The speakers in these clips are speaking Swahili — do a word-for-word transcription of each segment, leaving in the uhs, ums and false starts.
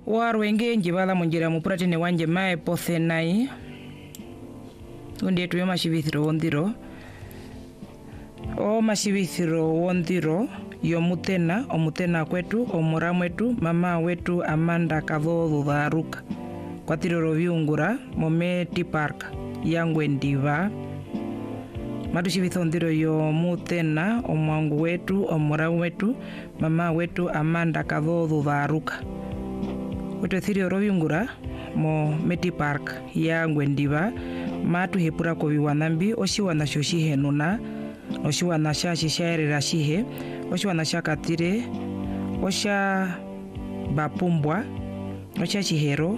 warwenge njivala munjira mupratene wanje mae pothe nai undietu yo mashivithiro wondhiro o mashivithiro wondhiro yomutena omutena kwetu omura mwetu mama wetu Amanda Kathotho Tharuka kwatiriro viungura mometi park yangwe ndiva matushivitho ndhiro yomutena omwangu wetu omura wetu mama wetu Amanda Kathotho Tharuka wetu thirio roviungura mo meti park yangwe ndiva matu hepura ko viwanambi oshiwana shoshihenuna oshiwana shashi shaerera shihe oshiwana shakatire osha bapumbwa osha chihero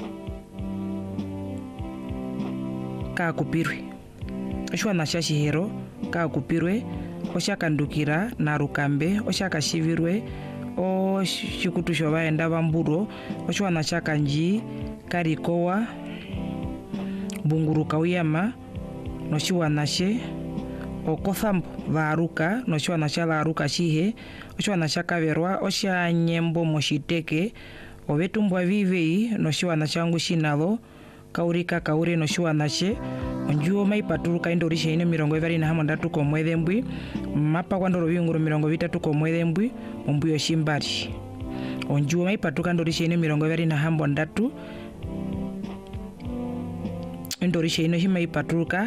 kakupirwe oshiwana shashihero kakupirwe oshakandukira na rukambe oshakashivirwe o shikutu shovaenda vamburo oshiwana shakanji karikowa bunguruka uyama noshiwana she okothambo Tharuka noshiwana sha Tharuka shihe oshiwana shakaverwa osha nyembo moshiteke ovetumbwa vivei noshiwana shangu shinalo kaurika kaure noshiwana she onjuo maipaturuka indorisha ine mirongo ivari na hamo ndatu komwethe mbwi mapa kwandoro viunguru mirongo vitatu komwethe mbwi ombwi oshimbari onjuo maipaturuka indorisha ine mirongo ivari na hamo ndatu indorisha ino himaipaturuka